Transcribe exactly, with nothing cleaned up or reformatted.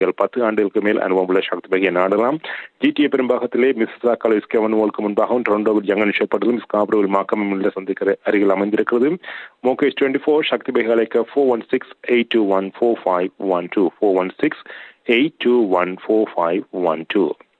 பத்து ஆண்டுகளுக்கு மேல் அனுபவம் உள்ள சக்தி பையை நாடலாம். ஜிடிஏ பெரும்பாகத்திலே மிஸ்ஸா காலேஜ் கவன்வாலுக்கு முன்பாகவும் டொரண்டோவில் ஜங்கன் ஷெப்பர்டிலும் ஸ்காப்ரோவில் மாக்கம் உள்ள சந்திக்கிற அருகில் அமைந்திருக்கிறது. மோகேஷ் டுவெண்ட்டி ஃபோர் சக்தி பைகளை அழைக்க four one six eight two one four five one two four one six eight two one four five one two.